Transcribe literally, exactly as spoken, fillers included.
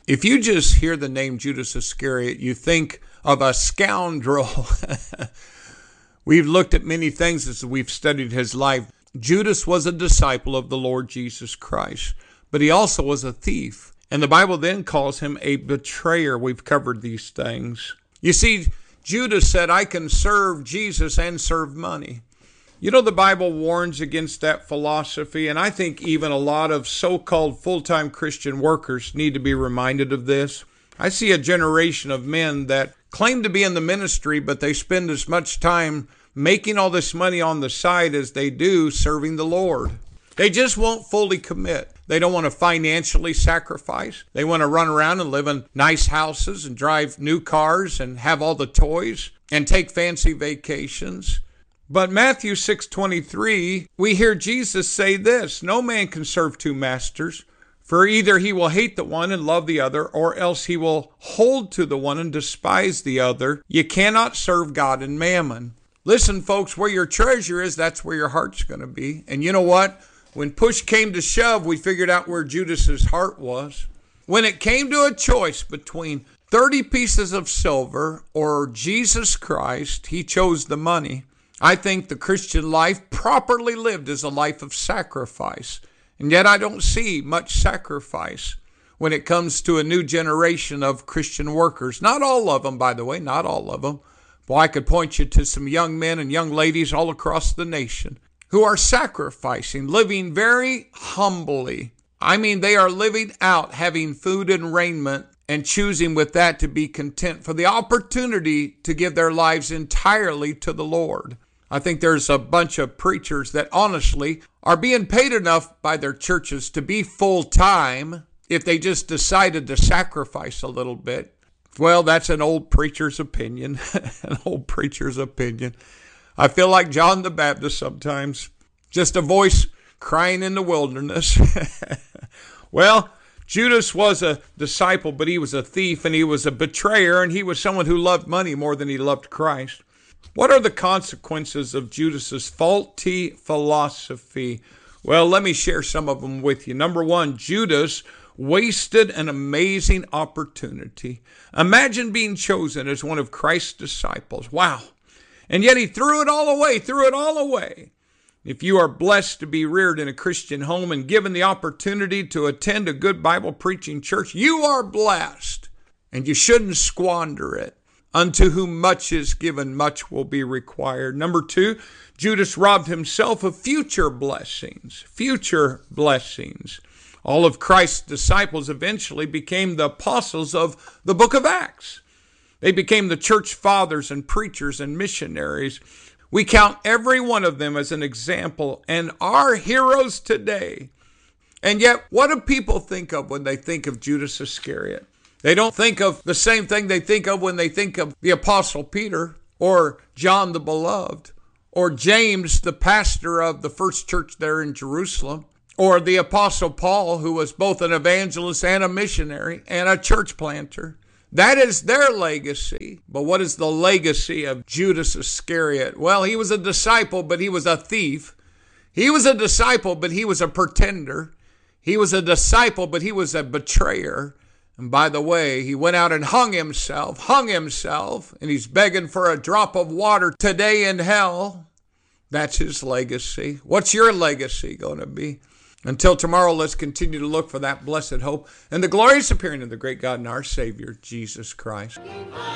If you just hear the name Judas Iscariot, you think of a scoundrel. We've looked at many things as we've studied his life. Judas was a disciple of the Lord Jesus Christ, but he also was a thief. And the Bible then calls him a betrayer. We've covered these things. You see, Judas said, I can serve Jesus and serve money. You know, the Bible warns against that philosophy, and I think even a lot of so-called full-time Christian workers need to be reminded of this. I see a generation of men that claim to be in the ministry, but they spend as much time making all this money on the side as they do serving the Lord. They just won't fully commit. They don't want to financially sacrifice. They want to run around and live in nice houses and drive new cars and have all the toys and take fancy vacations. But Matthew six twenty-three, we hear Jesus say this, no man can serve two masters, for either he will hate the one and love the other, or else he will hold to the one and despise the other. You cannot serve God and mammon. Listen, folks, where your treasure is, that's where your heart's going to be. And you know what? When push came to shove, we figured out where Judas's heart was. When it came to a choice between thirty pieces of silver or Jesus Christ, he chose the money. I think the Christian life properly lived is a life of sacrifice. And yet I don't see much sacrifice when it comes to a new generation of Christian workers. Not all of them, by the way, not all of them. Boy, I could point you to some young men and young ladies all across the nation who are sacrificing, living very humbly. I mean, they are living out, having food and raiment, and choosing with that to be content for the opportunity to give their lives entirely to the Lord. I think there's a bunch of preachers that honestly are being paid enough by their churches to be full-time if they just decided to sacrifice a little bit. Well, that's an old preacher's opinion, an old preacher's opinion. I feel like John the Baptist sometimes, just a voice crying in the wilderness. Well, Judas was a disciple, but he was a thief and he was a betrayer, and he was someone who loved money more than he loved Christ. What are the consequences of Judas's faulty philosophy? Well, let me share some of them with you. Number one, Judas wasted an amazing opportunity. Imagine being chosen as one of Christ's disciples. Wow. And yet he threw it all away, threw it all away. If you are blessed to be reared in a Christian home and given the opportunity to attend a good Bible preaching church, you are blessed, and you shouldn't squander it. Unto whom much is given, much will be required. Number two, Judas robbed himself of future blessings, future blessings. All of Christ's disciples eventually became the apostles of the book of Acts. They became the church fathers and preachers and missionaries. We count every one of them as an example and are heroes today. And yet, what do people think of when they think of Judas Iscariot? They don't think of the same thing they think of when they think of the Apostle Peter or John the Beloved or James, the pastor of the first church there in Jerusalem, or the Apostle Paul, who was both an evangelist and a missionary and a church planter. That is their legacy. But what is the legacy of Judas Iscariot? Well, he was a disciple, but he was a thief. He was a disciple, but he was a pretender. He was a disciple, but he was a betrayer. And by the way, he went out and hung himself, hung himself, and he's begging for a drop of water today in hell. That's his legacy. What's your legacy going to be? Until tomorrow, let's continue to look for that blessed hope and the glorious appearing of the great God and our Savior, Jesus Christ.